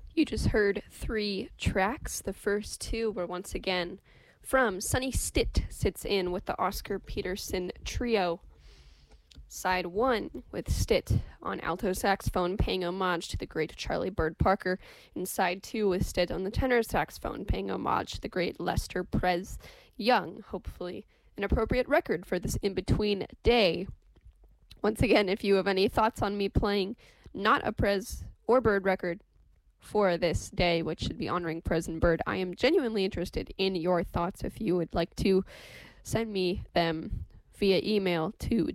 You just heard 3 tracks. The first 2 were once again from Sonny Stitt Sits In with the Oscar Peterson Trio. Side 1 with Stitt on alto saxophone paying homage to the great Charlie Bird Parker, and side 2 with Stitt on the tenor saxophone paying homage to the great Lester Prez Young. Hopefully an appropriate record for this in-between day. Once again, if you have any thoughts on me playing not a Prez or Bird record for this day, which should be honoring Prez and Bird, I am genuinely interested in your thoughts. If you would like to send me them via email to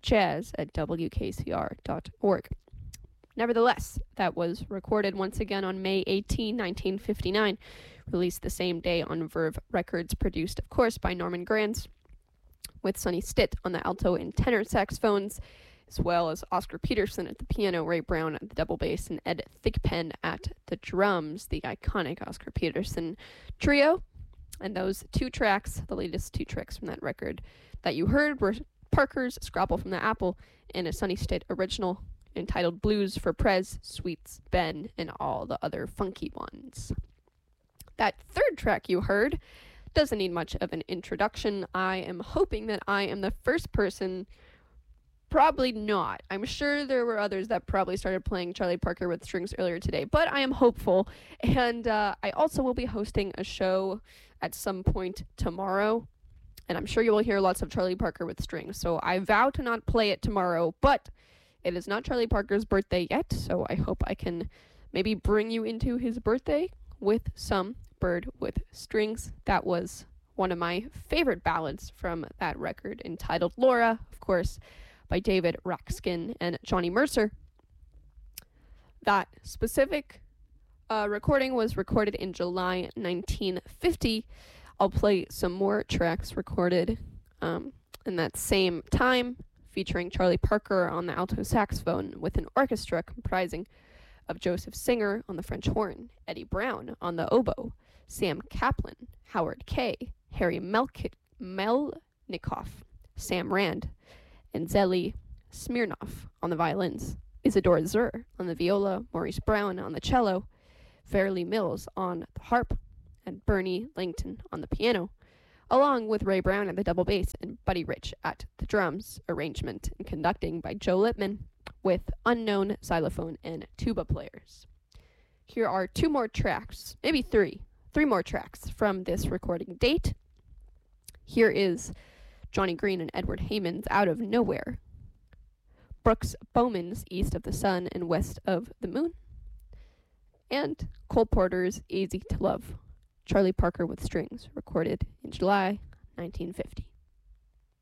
jazz@wkcr.org. Nevertheless, that was recorded once again on May 18, 1959, released the same day on Verve Records, produced, of course, by Norman Granz, with Sonny Stitt on the alto and tenor saxophones, as well as Oscar Peterson at the piano, Ray Brown at the double bass, and Ed Thigpen at the drums, the iconic Oscar Peterson Trio. And those 2 tracks, the latest 2 tracks from that record that you heard, were Parker's Scrapple from the Apple and a Sonny Stitt original entitled Blues for Prez, Sweets, Ben, and all the other funky ones. That 3rd track you heard doesn't need much of an introduction. I am hoping that I am the first person. Probably not. I'm sure there were others that probably started playing Charlie Parker with strings earlier today, but I am hopeful. And I also will be hosting a show at some point tomorrow, and I'm sure you will hear lots of Charlie Parker with strings. So I vow to not play it tomorrow, but it is not Charlie Parker's birthday yet, so I hope I can maybe bring you into his birthday with some Bird with strings. That was one of my favorite ballads from that record, entitled Laura, of course, by David Raksin and Johnny Mercer. That specific recording was recorded in July 1950. I'll play some more tracks recorded in that same time, featuring Charlie Parker on the alto saxophone with an orchestra comprising of Joseph Singer on the French horn, Eddie Brown on the oboe, Sam Kaplan, Howard Kay, Harry Melnikoff, Sam Rand, and Zeli Smirnov on the violins, Isidore Zur on the viola, Maurice Brown on the cello, Fairleigh Mills on the harp, and Bernie Langton on the piano, along with Ray Brown at the double bass and Buddy Rich at the drums, arrangement and conducting by Joe Lippman, with unknown xylophone and tuba players. Here are 2 more tracks, maybe 3 more tracks from this recording date. Here is Johnny Green and Edward Hayman's Out of Nowhere, Brooks Bowman's East of the Sun and West of the Moon, and Cole Porter's Easy to Love, Charlie Parker with strings, recorded in July 1950.